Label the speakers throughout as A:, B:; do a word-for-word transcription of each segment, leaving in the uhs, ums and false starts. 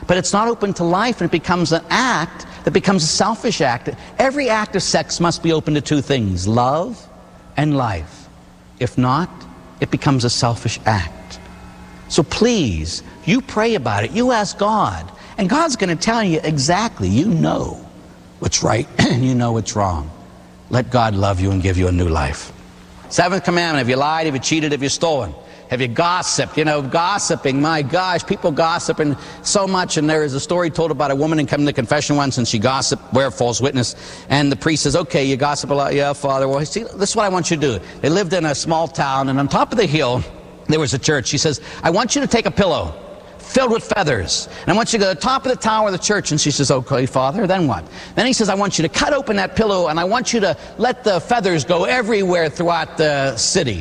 A: but it's not open to life, and it becomes an act that becomes a selfish act. Every act of sex must be open to two things, love and life. If not, it becomes a selfish act. So please, you pray about it, you ask God, and God's going to tell you exactly. You know what's right and you know what's wrong. Let God love you and give you a new life. Seventh commandment, have you lied, have you cheated, have you stolen? Have you gossiped? You know, gossiping, my gosh, people gossiping so much. And there is a story told about a woman who came to confession once and she gossiped, bear false witness. And the priest says, okay, you gossip a lot. Yeah, Father. Well, see, this is what I want you to do. They lived in a small town, and on top of the hill, there was a church. She says, I want you to take a pillow filled with feathers, and I want you to go to the top of the tower of the church. And she says, okay, Father, then what? Then he says, I want you to cut open that pillow, and I want you to let the feathers go everywhere throughout the city.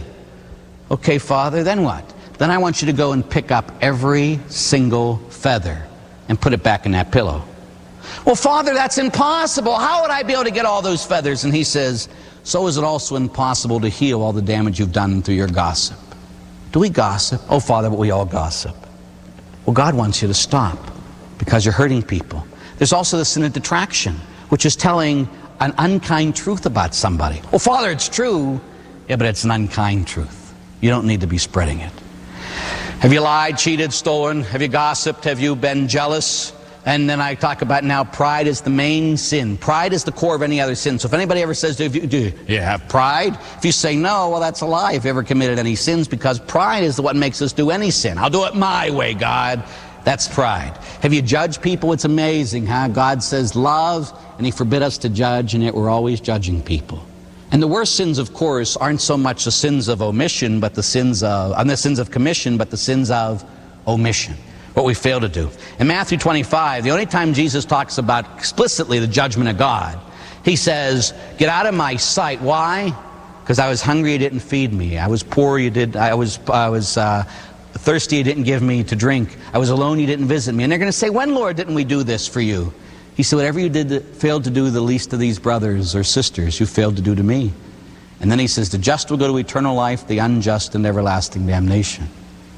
A: Okay, Father, then what? Then I want you to go and pick up every single feather and put it back in that pillow. Well, Father, that's impossible. How would I be able to get all those feathers? And he says, so is it also impossible to heal all the damage you've done through your gossip. Do we gossip? Oh, Father, but we all gossip. Well, God wants you to stop because you're hurting people. There's also the sin of detraction, which is telling an unkind truth about somebody. Well, Father, it's true. Yeah, but it's an unkind truth. You don't need to be spreading it. Have you lied, cheated, stolen? Have you gossiped? Have you been jealous? And then I talk about now pride is the main sin. Pride is the core of any other sin. So if anybody ever says, do you, do you have pride? If you say no, well, that's a lie if you ever committed any sins, because pride is the what makes us do any sin. I'll do it my way, God. That's pride. Have you judged people? It's amazing how God says love, and he forbid us to judge, and yet we're always judging people. And the worst sins, of course, aren't so much the sins of omission, but the sins of, and the sins of commission, but the sins of omission. What we fail to do. In Matthew twenty-five, the only time Jesus talks about explicitly the judgment of God, he says, get out of my sight. Why? Because I was hungry, you didn't feed me. I was poor, you did. I was, I was uh, thirsty, you didn't give me to drink. I was alone, you didn't visit me. And they're going to say, when, Lord, didn't we do this for you? He said, whatever you did, failed to do the least of these brothers or sisters, you failed to do to me. And then he says, the just will go to eternal life, the unjust and everlasting damnation.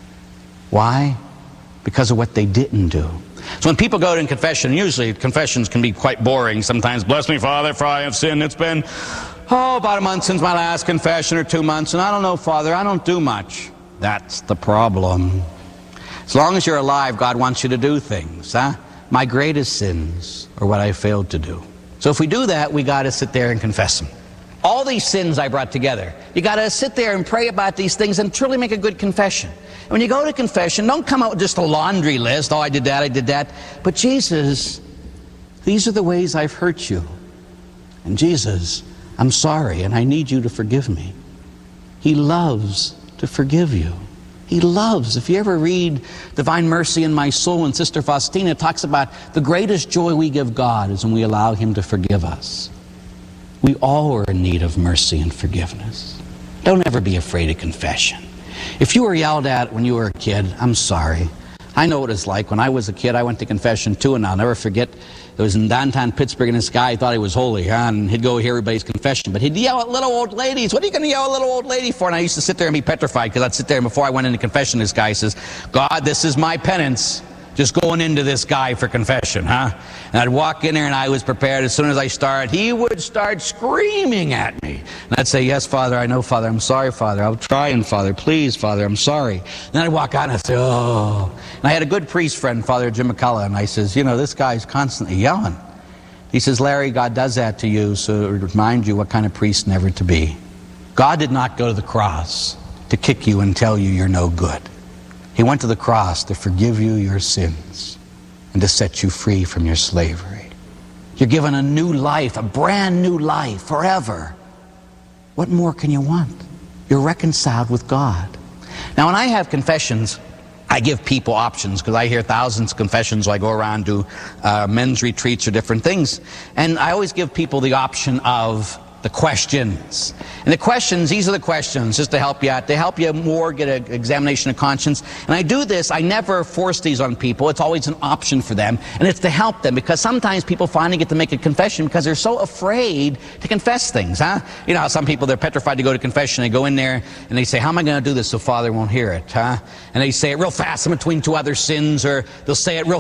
A: Why? Because of what they didn't do. So when people go to confession, usually confessions can be quite boring sometimes. Bless me, Father, for I have sinned. It's been, oh, about a month since my last confession, or two months, and I don't know, Father, I don't do much. That's the problem. As long as you're alive, God wants you to do things, huh? My greatest sins are what I failed to do. So if we do that, we got to sit there and confess them. All these sins I brought together, you got to sit there and pray about these things and truly make a good confession. And when you go to confession, don't come out with just a laundry list. Oh, I did that, I did that. But Jesus, these are the ways I've hurt you. And Jesus, I'm sorry, and I need you to forgive me. He loves to forgive you. He loves. If you ever read Divine Mercy in My Soul, and Sister Faustina talks about the greatest joy we give God is when we allow him to forgive us. We all are in need of mercy and forgiveness. Don't ever be afraid of confession. If you were yelled at when you were a kid, I'm sorry. I know what it's like. When I was a kid, I went to confession too, and I'll never forget. It was in downtown Pittsburgh, and this guy thought he was holy, huh? And he'd go hear everybody's confession. But he'd yell at little old ladies. What are you going to yell at a little old lady for? And I used to sit there and be petrified, because I'd sit there, and before I went into confession, this guy says, God, this is my penance. Just going into this guy for confession, huh? And I'd walk in there, and I was prepared. As soon as I started, he would start screaming at me. And I'd say, yes, Father, I know, Father. I'm sorry, Father. I'll try, and Father, please, Father, I'm sorry. And then I'd walk out, and I'd say, oh. And I had a good priest friend, Father Jim McCullough, and I says, you know, this guy's constantly yelling. He says, Larry, God does that to you so to remind you what kind of priest never to be. God did not go to the cross to kick you and tell you you're no good. He went to the cross to forgive you your sins and to set you free from your slavery. You're given a new life, a brand new life, forever. What more can you want? You're reconciled with God. Now, when I have confessions, I give people options, because I hear thousands of confessions, so I go around to uh, men's retreats or different things. And I always give people the option of the questions. And the questions, these are the questions, just to help you out. They help you more get an examination of conscience. And I do this, I never force these on people. It's always an option for them. And it's to help them, because sometimes people finally get to make a confession because they're so afraid to confess things, huh? You know, some people, they're petrified to go to confession. They go in there and they say, how am I going to do this so Father won't hear it, huh? And they say it real fast in between two other sins, or they'll say it real